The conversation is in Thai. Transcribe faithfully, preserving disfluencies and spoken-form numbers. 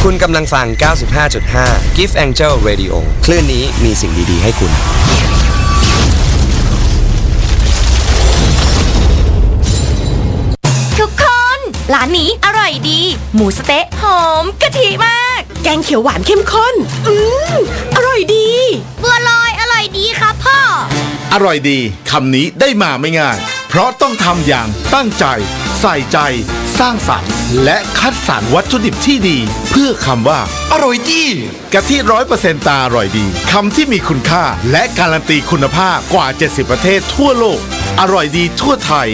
คุณกำลังฟัง เก้าสิบห้าจุดห้า Gift Angel Radio คลื่นนี้มีสิ่งดีๆให้คุณทุกคนร้านนี้อร่อยดีหมูสะเต๊ะหอมกะทิมากแกงเขียวหวานเข้มข้นอืมอร่อยดีบัวลอยอร่อยดีครับพ่ออร่อยดีคำนี้ได้มาไม่ง่ายเพราะต้องทำอย่างตั้งใจใส่ใจสร้างสรรค์และคัดสรรวัตถุดิบที่ดีเพื่อคำว่าอร่อยดีกะทิร้อยเปอร์เซ็นต์ตาอร่อยดีคำที่มีคุณค่าและการันตีคุณภาพกว่าเจ็ดสิบประเทศทั่วโลกอร่อยดีทั่วไทย